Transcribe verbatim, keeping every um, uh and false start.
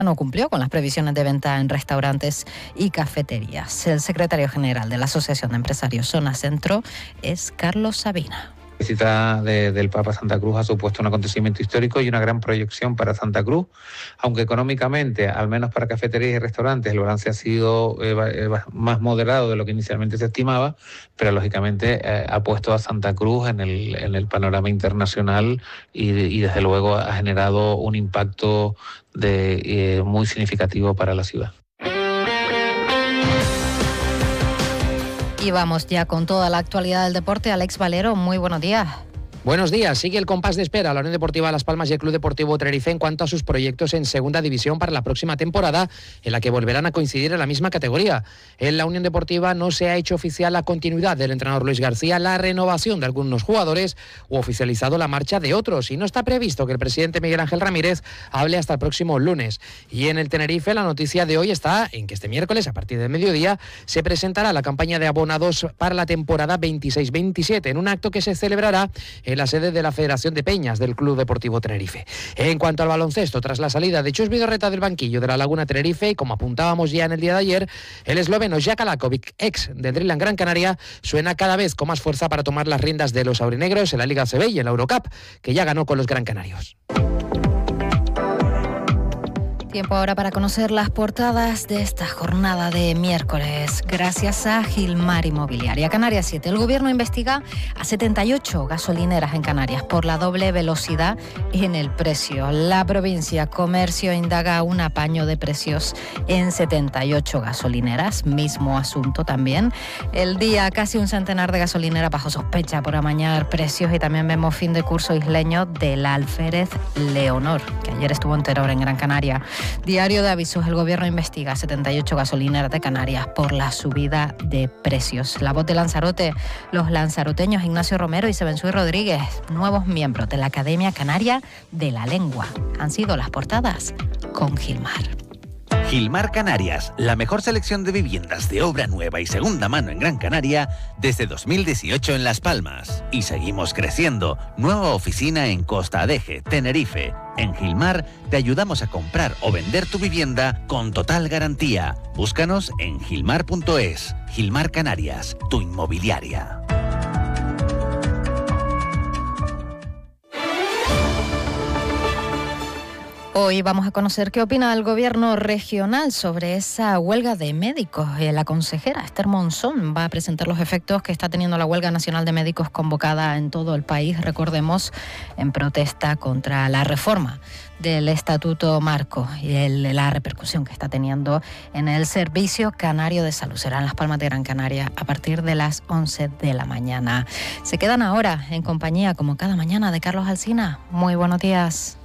no cumplió con las previsiones de venta en restaurantes y cafeterías. El secretario general de la Asociación de Empresarios Zona Centro es Carlos Sabina. La visita de, del Papa a Santa Cruz ha supuesto un acontecimiento histórico y una gran proyección para Santa Cruz, aunque económicamente, al menos para cafeterías y restaurantes, el balance ha sido eh, más moderado de lo que inicialmente se estimaba, pero lógicamente eh, ha puesto a Santa Cruz en el, en el panorama internacional y, y desde luego ha generado un impacto de, eh, muy significativo para la ciudad. Y vamos ya con toda la actualidad del deporte. Alex Valero, muy buenos días. Buenos días. Sigue el compás de espera la Unión Deportiva Las Palmas y el Club Deportivo Tenerife en cuanto a sus proyectos en Segunda División para la próxima temporada, en la que volverán a coincidir en la misma categoría. En la Unión Deportiva no se ha hecho oficial la continuidad del entrenador Luis García, la renovación de algunos jugadores o oficializado la marcha de otros, y no está previsto que el presidente Miguel Ángel Ramírez hable hasta el próximo lunes. Y en el Tenerife la noticia de hoy está en que este miércoles, a partir del mediodía, se presentará la campaña de abonados para la temporada veintiséis veintisiete en un acto que se celebrará en la sede de la Federación de Peñas del Club Deportivo Tenerife. En cuanto al baloncesto, tras la salida de Chus Vidorreta del banquillo de la Laguna Tenerife, y como apuntábamos ya en el día de ayer, el esloveno Jaka Lakovic, ex del Driftland Gran Canaria, suena cada vez con más fuerza para tomar las riendas de los aurinegros en la Liga A C B y en la Eurocup, que ya ganó con los Gran Canarios. Tiempo ahora para conocer las portadas de esta jornada de miércoles. Gracias a Gilmar Inmobiliaria. Canarias siete. El gobierno investiga a setenta y ocho gasolineras en Canarias por la doble velocidad en el precio. La provincia Comercio indaga un apaño de precios en setenta y ocho gasolineras. Mismo asunto también. El día casi un centenar de gasolineras bajo sospecha por amañar precios, y también vemos fin de curso isleño del Alférez Leonor, que ayer estuvo en Teror en Gran Canaria. Diario de Avisos, el gobierno investiga setenta y ocho gasolineras de Canarias por la subida de precios. La Voz de Lanzarote, los lanzaroteños Ignacio Romero y Sebensui Rodríguez, nuevos miembros de la Academia Canaria de la Lengua. Han sido las portadas con Gilmar. Gilmar Canarias, la mejor selección de viviendas de obra nueva y segunda mano en Gran Canaria desde dos mil dieciocho en Las Palmas. Y seguimos creciendo. Nueva oficina en Costa Adeje, Tenerife. En Gilmar te ayudamos a comprar o vender tu vivienda con total garantía. Búscanos en gilmar punto es. Gilmar Canarias, tu inmobiliaria. Hoy vamos a conocer qué opina el gobierno regional sobre esa huelga de médicos. La consejera Esther Monzón va a presentar los efectos que está teniendo la huelga nacional de médicos convocada en todo el país, recordemos, en protesta contra la reforma del Estatuto Marco y el, la repercusión que está teniendo en el Servicio Canario de Salud. Será en Las Palmas de Gran Canaria a partir de las once de la mañana. Se quedan ahora en compañía, como cada mañana, de Carlos Alsina. Muy buenos días.